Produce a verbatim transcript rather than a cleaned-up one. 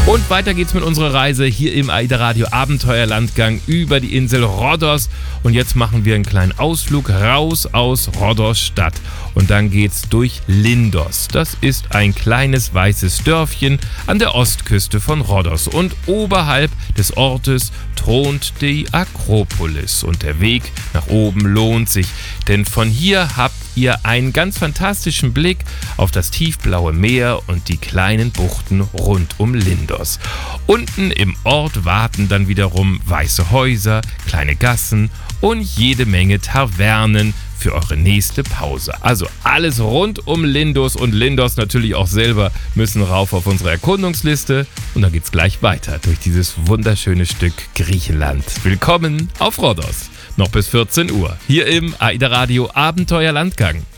Und weiter geht's mit unserer Reise hier im AIDA Radio Abenteuerlandgang über die Insel Rhodos. Und jetzt machen wir einen kleinen Ausflug raus aus Rhodos Stadt. Und dann geht's durch Lindos. Das ist ein kleines weißes Dörfchen an der Ostküste von Rhodos. Und oberhalb des Ortes thront die Akropolis. Und der Weg nach oben lohnt sich, denn von hier habt ihr einen ganz fantastischen Blick auf das tiefblaue Meer und die kleinen Buchten rund um Lindos. Unten im Ort warten dann wiederum weiße Häuser, kleine Gassen und jede Menge Tavernen für eure nächste Pause. Also alles rund um Lindos und Lindos natürlich auch selber müssen rauf auf unsere Erkundungsliste. Und dann geht's gleich weiter durch dieses wunderschöne Stück Griechenland. Willkommen auf Rhodos. Noch bis vierzehn Uhr hier im AIDA Radio Abenteuerlandgang.